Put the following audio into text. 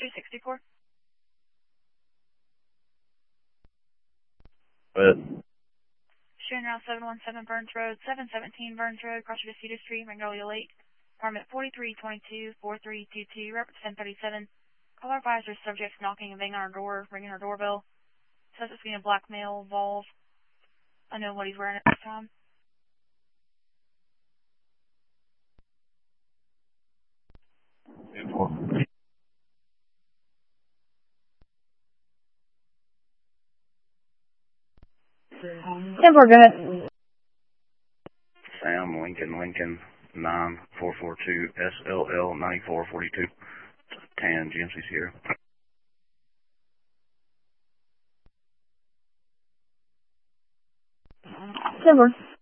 264. Shooting around 717 Burns Road, 717 Burns Road, across your Cedar Street, Magnolia Lake. Apartment 4322-4322, represent 1037. Call our advisor, subjects knocking and banging on our door, ringing our doorbell. Says it's being a blackmail, Volve. I know what he's wearing at this time. Denver, go ahead. Sam, Lincoln 9442 SLL 9442. Tan, GMC Sierra. Denver.